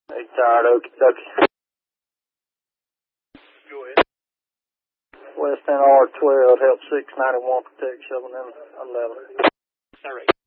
Hey, tired, okie dokie. Go ahead. West NR 12, help 691, protect 711. All right.